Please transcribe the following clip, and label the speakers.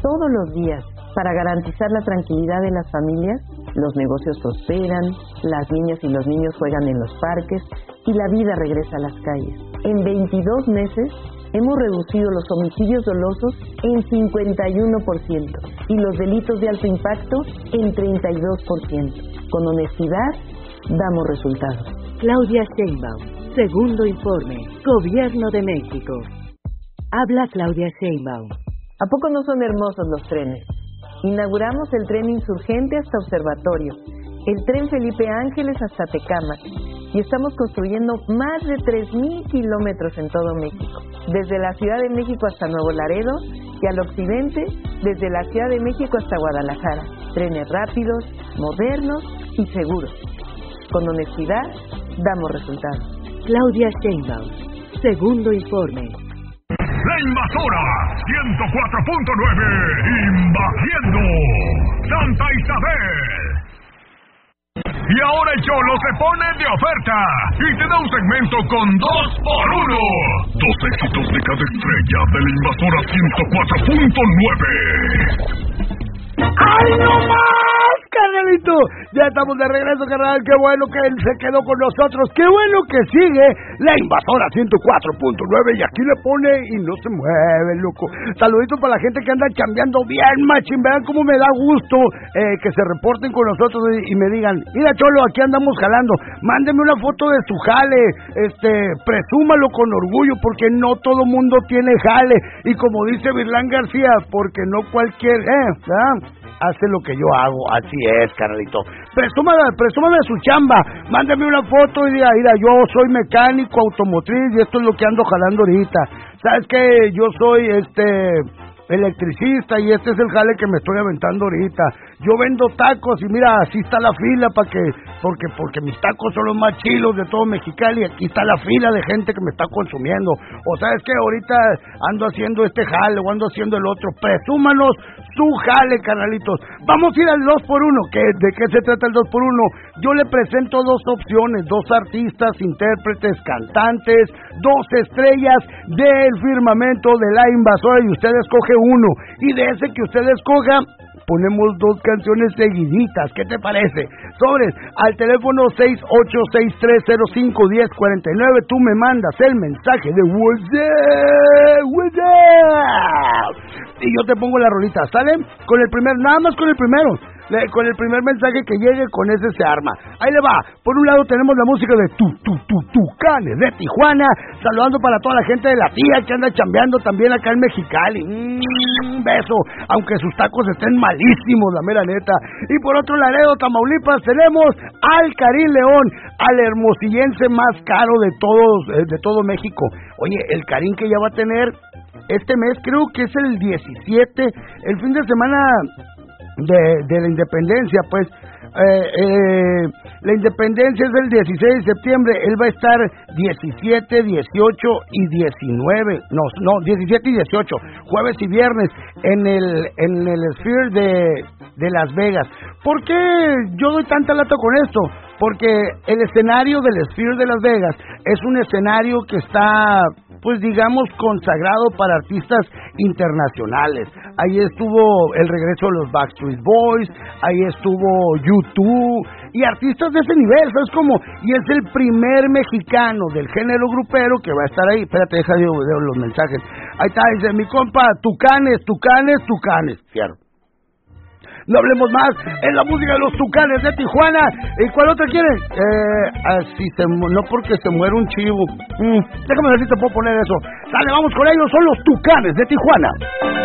Speaker 1: todos los días para garantizar la tranquilidad de las familias, los negocios prosperan, las niñas y los niños juegan en los parques y la vida regresa a las calles. En 22 meses hemos reducido los homicidios dolosos en 51% y los delitos de alto impacto en 32%. Con honestidad, damos resultados.
Speaker 2: Claudia Sheinbaum, segundo informe, Gobierno de México. Habla Claudia Sheinbaum.
Speaker 1: ¿A poco no son hermosos los trenes? Inauguramos el tren Insurgente hasta Observatorio, el tren Felipe Ángeles hasta Tecámac y estamos construyendo más de 3,000 kilómetros en todo México, desde la Ciudad de México hasta Nuevo Laredo y al occidente, desde la Ciudad de México hasta Guadalajara. Trenes rápidos, modernos y seguros. Con honestidad, damos resultados.
Speaker 2: Claudia Sheinbaum, segundo informe.
Speaker 3: La Invasora 104.9, invadiendo Santa Isabel. Y ahora el Cholo se pone de oferta y te da un segmento con 2x1. 2 éxitos de cada estrella de La Invasora 104.9.
Speaker 4: ¡Ay, no más, carnalito! Ya estamos de regreso, carnal. Qué bueno que él se quedó con nosotros. Qué bueno que sigue La Invasora 104.9 y aquí le pone y no se mueve, loco. Saluditos para la gente que anda chambeando bien, machín. Vean cómo me da gusto que se reporten con nosotros y me digan: mira, Cholo, aquí andamos jalando. Mándeme una foto de su jale. Presúmalo con orgullo porque no todo mundo tiene jale. Y como dice Virlán García, porque no cualquier... ¿verdad? Hace lo que yo hago, así es, carnalito. Presúmame su chamba, mándame una foto y diga: mira, yo soy mecánico automotriz y esto es lo que ando jalando ahorita. ¿Sabes qué? Yo soy electricista y este es el jale que me estoy aventando ahorita. Yo vendo tacos y mira, así está la fila porque mis tacos son los más chilos de todo Mexicali y aquí está la fila de gente que me está consumiendo. O sabes que ahorita ando haciendo este jale o ando haciendo el otro. Presúmanos su jale, canalitos. Vamos a ir al 2x1. ¿De qué se trata el 2x1? Yo le presento 2 opciones, 2 artistas, intérpretes, cantantes, 2 estrellas del firmamento de La Invasora y usted escoge uno. Y de ese que usted escoja, ponemos 2 canciones seguiditas. ¿Qué te parece? Sobres, al teléfono 6863051049 tú me mandas el mensaje de WhatsApp y yo te pongo la rolita, ¿sale? Nada más con el primero. Con el primer mensaje que llegue, con ese se arma. Ahí le va. Por un lado tenemos la música de Tucanes de Tijuana, saludando para toda la gente de la tía que anda chambeando también acá en Mexicali. Un beso, aunque sus tacos estén malísimos, la mera neta. Y por otro Laredo, Tamaulipas, tenemos al Karim León, al hermosillense más caro de todo México. Oye, el Karim que ya va a tener este mes, creo que es el 17, el fin de semana de la independencia, pues. La independencia es el 16 de septiembre. Él va a estar 17, 18 y 19. No, 17 y 18, jueves y viernes en el Sphere de Las Vegas. ¿Por qué yo doy tanta lata con esto? Porque el escenario del Sphere de Las Vegas es un escenario que está, pues digamos, consagrado para artistas internacionales. Ahí estuvo el regreso de los Backstreet Boys, ahí estuvo U2 y artistas de ese nivel, ¿sabes cómo? Y es el primer mexicano del género grupero que va a estar ahí. Espérate, deja de los mensajes. Ahí está, dice mi compa, Tucanes. Fierro. No hablemos más, es la música de los Tucanes de Tijuana. ¿Y cuál otra quieren? No porque se muere un chivo. Déjame ver si te puedo poner eso. Dale, vamos con ellos, son los Tucanes de Tijuana.